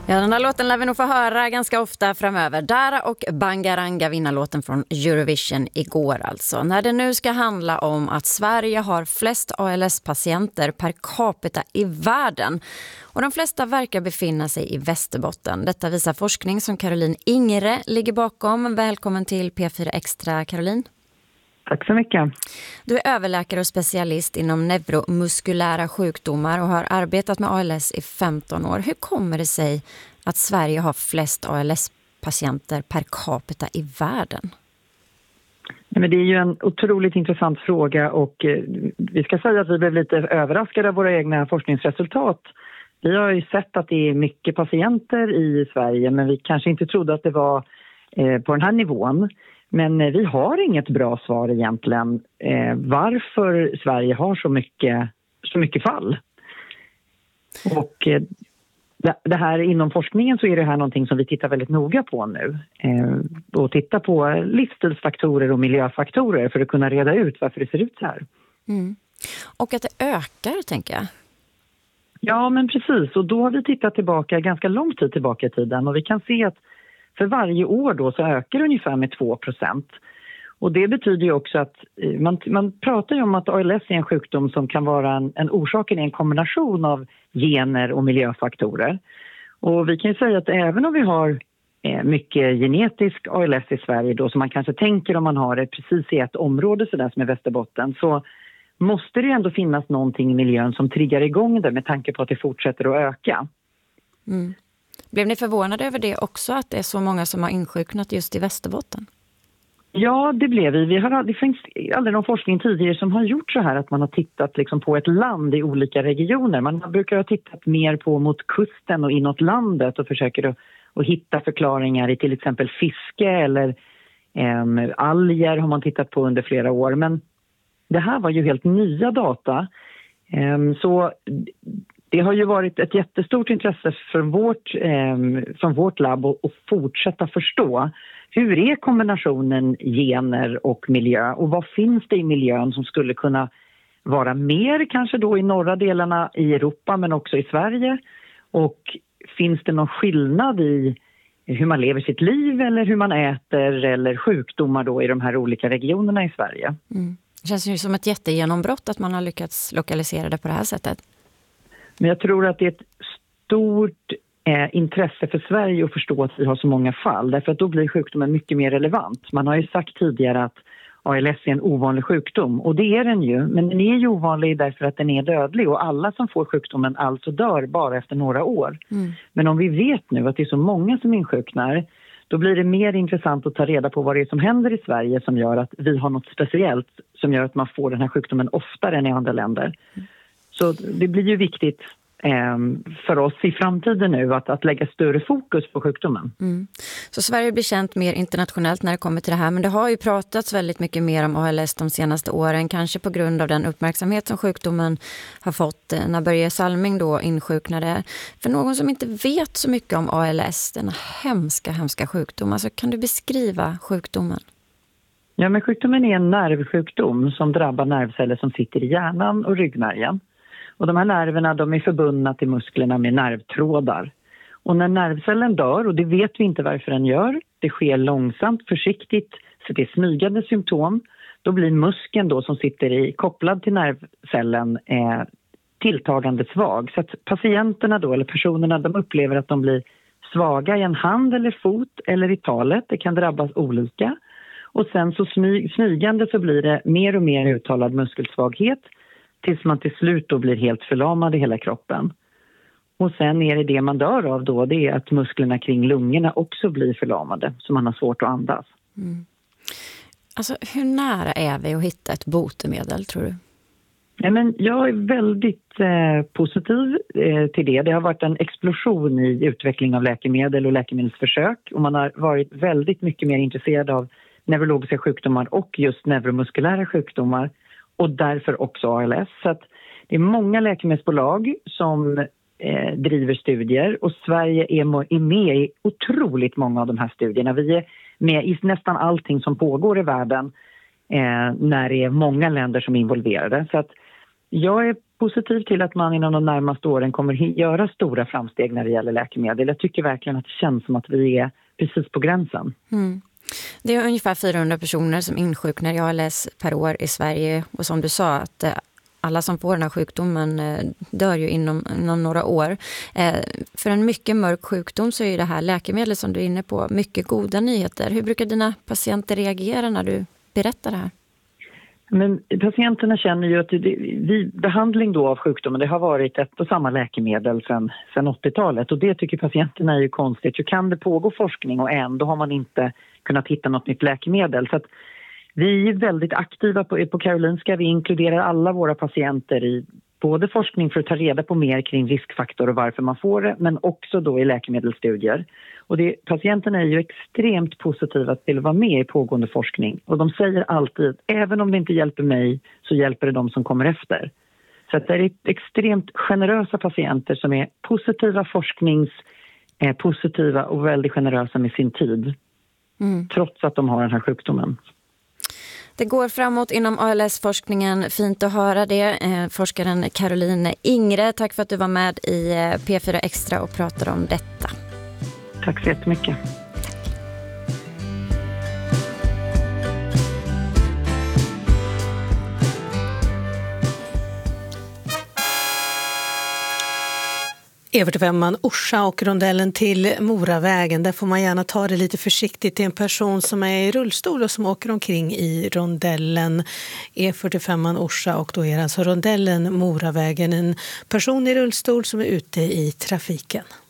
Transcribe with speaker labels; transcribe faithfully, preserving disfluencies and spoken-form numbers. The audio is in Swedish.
Speaker 1: Ja, den här låten lär vi nog få höra ganska ofta framöver. Dara och Bangaranga, vinnarlåten från Eurovision igår alltså. När det nu ska handla om att Sverige har flest A L S-patienter per capita i världen. Och de flesta verkar befinna sig i Västerbotten. Detta visar forskning som Caroline Ingre ligger bakom. Välkommen till P fyra Extra, Caroline.
Speaker 2: Tack så mycket.
Speaker 1: Du är överläkare och specialist inom neuromuskulära sjukdomar och har arbetat med A L S i femton år. Hur kommer det sig att Sverige har flest A L S-patienter per capita i världen?
Speaker 2: Men det är ju en otroligt intressant fråga och eh, vi ska säga att vi blev lite överraskade av våra egna forskningsresultat. Vi har ju sett att det är mycket patienter i Sverige, men vi kanske inte trodde att det var eh, på den här nivån. Men eh, vi har inget bra svar egentligen eh, varför Sverige har så mycket, så mycket fall. Och eh, det här inom forskningen så är det här någonting som vi tittar väldigt noga på nu. Eh, och tittar på livsstilsfaktorer och miljöfaktorer för att kunna reda ut varför det ser ut så här.
Speaker 1: Mm. Och att det ökar, tänker jag.
Speaker 2: Ja, men precis. Och då har vi tittat tillbaka ganska lång tid tillbaka i tiden. Och vi kan se att för varje år då så ökar det ungefär med två procent. Och det betyder ju också att man, man pratar ju om att A L S är en sjukdom som kan vara en, en orsaken i en kombination av gener och miljöfaktorer. Och vi kan ju säga att även om vi har eh, mycket genetisk A L S i Sverige då, som man kanske tänker om man har det precis i ett område sådär som i Västerbotten, så måste det ändå finnas någonting i miljön som triggar igång det med tanke på att det fortsätter att öka.
Speaker 1: Mm. Blev ni förvånade över det också, att det är så många som har insjuknat just i Västerbotten?
Speaker 2: Ja, det blev vi. vi har, det finns aldrig någon forskning tidigare som har gjort så här att man har tittat liksom på ett land i olika regioner. Man brukar ha tittat mer på mot kusten och inåt landet och försöker att, att hitta förklaringar i till exempel fiske eller eh, alger har man tittat på under flera år. Men det här var ju helt nya data. Eh, så det har ju varit ett jättestort intresse från vårt, eh, från vårt labb att, att fortsätta förstå hur är kombinationen gener och miljö och vad finns det i miljön som skulle kunna vara mer kanske då i norra delarna i Europa men också i Sverige, och finns det någon skillnad i hur man lever sitt liv eller hur man äter eller sjukdomar då i de här olika regionerna i Sverige.
Speaker 1: Mm. Det känns ju som ett jättegenombrott att man har lyckats lokalisera det på det här sättet.
Speaker 2: Men jag tror att det är ett stort eh, intresse för Sverige att förstå att vi har så många fall. Därför att då blir sjukdomen mycket mer relevant. Man har ju sagt tidigare att A L S är en ovanlig sjukdom. Och det är den ju. Men den är ju ovanlig därför att den är dödlig. Och alla som får sjukdomen alltså dör bara efter några år. Mm. Men om vi vet nu att det är så många som insjuknar, då blir det mer intressant att ta reda på vad det är som händer i Sverige som gör att vi har något speciellt som gör att man får den här sjukdomen oftare än i andra länder. Mm. Så det blir ju viktigt eh, för oss i framtiden nu att, att lägga större fokus på sjukdomen.
Speaker 1: Mm. Så Sverige blir känt mer internationellt när det kommer till det här, men det har ju pratats väldigt mycket mer om A L S de senaste åren, kanske på grund av den uppmärksamhet som sjukdomen har fått när Börje Salming då insjuknade. För någon som inte vet så mycket om A L S, den hemska, hemska sjukdom, alltså kan du beskriva sjukdomen?
Speaker 2: Ja, men sjukdomen är en nervsjukdom som drabbar nervceller som sitter i hjärnan och ryggmärgen. Och de här nerverna, de är förbundna till musklerna med nervtrådar. Och när nervcellen dör, och det vet vi inte varför den gör, det sker långsamt, försiktigt, så det är smygande symptom, då blir muskeln då som sitter i, kopplad till nervcellen eh, tilltagande svag. Så att patienterna då, eller personerna, de upplever att de blir svaga i en hand eller fot eller i talet. Det kan drabbas olika. Och sen så smyg, smygande så blir det mer och mer uttalad muskelsvaghet tills man till slut då blir helt förlamad i hela kroppen. Och sen är det det man dör av då, det är att musklerna kring lungorna också blir förlamade så man har svårt att andas.
Speaker 1: Mm. Alltså hur nära är vi att hitta ett botemedel, tror du?
Speaker 2: Ja, men jag är väldigt eh, positiv eh, till det. Det har varit en explosion i utveckling av läkemedel och läkemedelsförsök. Och man har varit väldigt mycket mer intresserad av neurologiska sjukdomar och just neuromuskulära sjukdomar. Och därför också A L S. Så att det är många läkemedelsbolag som eh, driver studier. Och Sverige är, är med i otroligt många av de här studierna. Vi är med i nästan allting som pågår i världen. Eh, när det är många länder som är involverade. Så att jag är positiv till att man inom de närmaste åren kommer hi- göra stora framsteg när det gäller läkemedel. Jag tycker verkligen att det känns som att vi är precis på gränsen.
Speaker 1: Mm. Det är ungefär fyrahundra personer som insjuknar i A L S per år i Sverige. Och som du sa, att eh, alla som får den här sjukdomen eh, dör ju inom, inom några år. Eh, för en mycket mörk sjukdom så är det här läkemedel som du är inne på mycket goda nyheter. Hur brukar dina patienter reagera när du berättar det här?
Speaker 2: Men patienterna känner ju att det, vi, behandling då av sjukdomen, det har varit ett och samma läkemedel sedan, sedan åttiotalet. Och det tycker patienterna är ju konstigt. Hur kan det pågå forskning och ändå har man inte kunnat hitta något nytt läkemedel? Så att vi är väldigt aktiva på, på Karolinska. Vi inkluderar alla våra patienter i både forskning för att ta reda på mer kring riskfaktor och varför man får det, men också då i läkemedelsstudier. Och det, patienterna är ju extremt positiva till att vara med i pågående forskning. Och de säger alltid, även om det inte hjälper mig så hjälper det de som kommer efter. Så att det är extremt generösa patienter som är positiva forsknings, eh, positiva och väldigt generösa med sin tid. Mm. Trots att de har den här sjukdomen.
Speaker 1: Det går framåt inom A L S-forskningen. Fint att höra det. Eh, forskaren Caroline Ingre, tack för att du var med i eh, P fyra Extra och pratade om detta.
Speaker 2: Tack så jättemycket.
Speaker 3: E fyrtiofem Orsa och rondellen till Moravägen. Där får man gärna ta det lite försiktigt till en person som är i rullstol och som åker omkring i rondellen E fyrtiofem Orsa, och då är det alltså rondellen Moravägen. En person i rullstol som är ute i trafiken.